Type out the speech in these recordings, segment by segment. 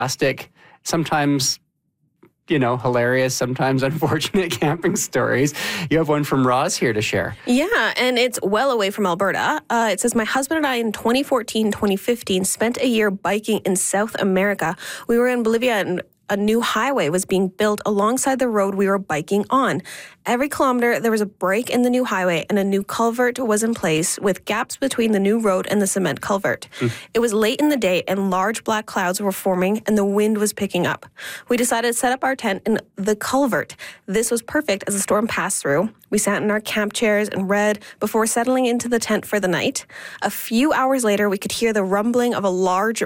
fantastic, sometimes, hilarious, sometimes unfortunate camping stories. You have one from Roz here to share. Yeah, and it's well away from Alberta. It says, my husband and I in 2014, 2015 spent a year biking in South America. We were in Bolivia and a new highway was being built alongside the road we were biking on. Every kilometer, there was a break in the new highway and a new culvert was in place with gaps between the new road and the cement culvert. It was late in the day and large black clouds were forming and the wind was picking up. We decided to set up our tent in the culvert. This was perfect as the storm passed through. We sat in our camp chairs and read before settling into the tent for the night. A few hours later, we could hear the rumbling of a large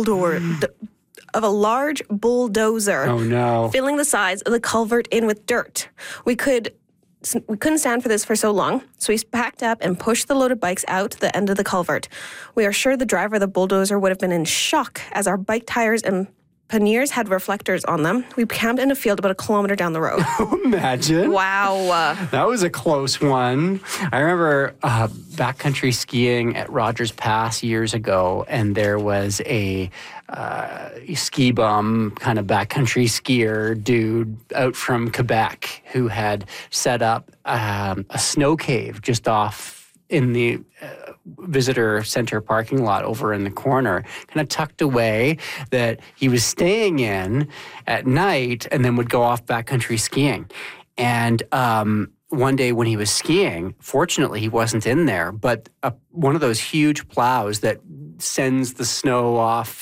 bulldozer Oh no. filling the sides of the culvert in with dirt. We couldn't stand for this for so long, so we packed up and pushed the loaded bikes out to the end of the culvert. We are sure the driver of the bulldozer would have been in shock as our bike tires and panniers had reflectors on them. We camped in a field about a kilometer down the road. Imagine. Wow. That was a close one. I remember backcountry skiing at Rogers Pass years ago, and there was a ski bum kind of backcountry skier dude out from Quebec who had set up a snow cave just off in the visitor center parking lot over in the corner, kind of tucked away, that he was staying in at night and then would go off backcountry skiing. And one day when he was skiing, fortunately he wasn't in there, but one of those huge plows that sends the snow off,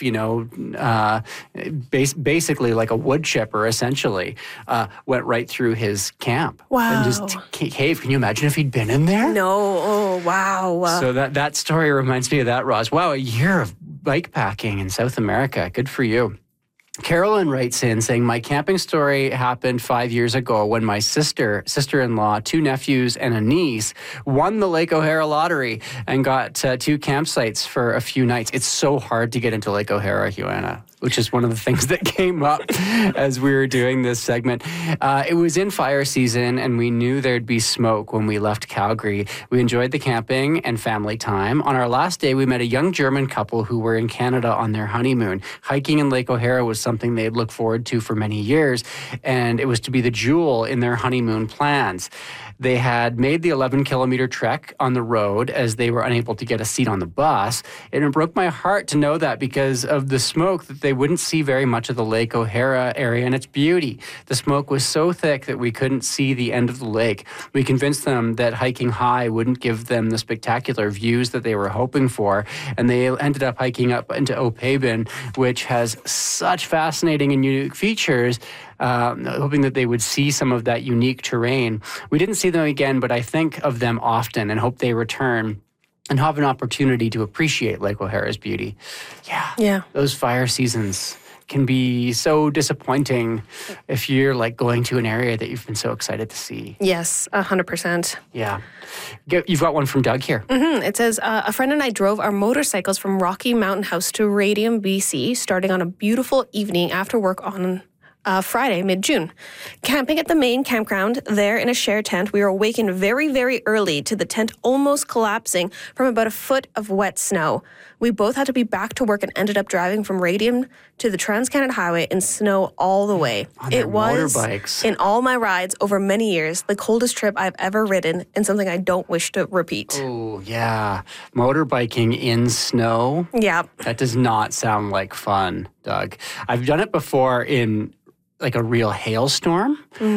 basically like a wood chipper, essentially, went right through his camp. Wow. And just cave. Can you imagine if he'd been in there? No. Oh, wow. So that story reminds me of that, Roz. wow, a year of bike packing in South America. Good for you. Carolyn writes in saying, my camping story happened 5 years ago when my sister-in-law, 2 nephews, and a niece won the Lake O'Hara lottery and got 2 campsites for a few nights. It's so hard to get into Lake O'Hara, Joanna, which is one of the things that came up as we were doing this segment. It was in fire season, and we knew there'd be smoke when we left Calgary. We enjoyed the camping and family time. On our last day, we met a young German couple who were in Canada on their honeymoon. Hiking in Lake O'Hara was something they'd looked forward to for many years, and it was to be the jewel in their honeymoon plans. They had made the 11-kilometer trek on the road as they were unable to get a seat on the bus. And it broke my heart to know that because of the smoke that they wouldn't see very much of the Lake O'Hara area and its beauty. The smoke was so thick that we couldn't see the end of the lake. We convinced them that hiking high wouldn't give them the spectacular views that they were hoping for. And they ended up hiking up into Opabin, which has such fascinating and unique features, hoping that they would see some of that unique terrain. We didn't see them again, but I think of them often and hope they return and have an opportunity to appreciate Lake O'Hara's beauty. Yeah. Those fire seasons can be so disappointing if you're like going to an area that you've been so excited to see. Yes, 100%. Yeah. You've got one from Doug here. It says, a friend and I drove our motorcycles from Rocky Mountain House to Radium, BC, starting on a beautiful evening after work on Friday, mid-June. Camping at the main campground, there in a shared tent, we were awakened very, very early to the tent almost collapsing from about a foot of wet snow. We both had to be back to work and ended up driving from Radium to the Trans-Canada Highway in snow all the way. It was, motorbikes. In all my rides over many years, the coldest trip I've ever ridden and something I don't wish to repeat. Oh, yeah. Motorbiking in snow? Yeah. That does not sound like fun, Doug. I've done it before in like a real hailstorm,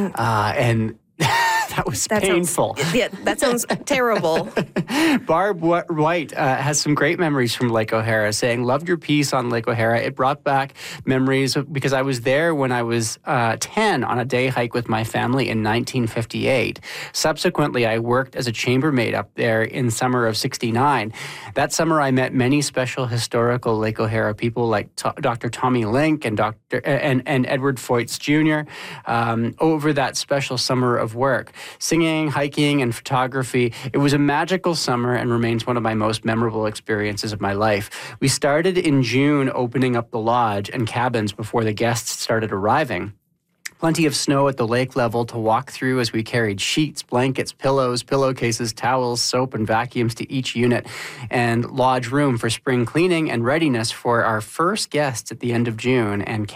and that was painful. That sounds terrible. Barb White has some great memories from Lake O'Hara, saying, loved your piece on Lake O'Hara. It brought back memories because I was there when I was 10 on a day hike with my family in 1958. Subsequently, I worked as a chambermaid up there in summer of 69. That summer, I met many special historical Lake O'Hara people like Dr. Tommy Link and Edward Foyts Jr. Over that special summer of work. Singing, hiking, and photography. It was a magical summer and remains one of my most memorable experiences of my life. We started in June opening up the lodge and cabins before the guests started arriving. Plenty of snow at the lake level to walk through as we carried sheets, blankets, pillows, pillowcases, towels, soap, and vacuums to each unit, and lodge room for spring cleaning and readiness for our first guests at the end of June, and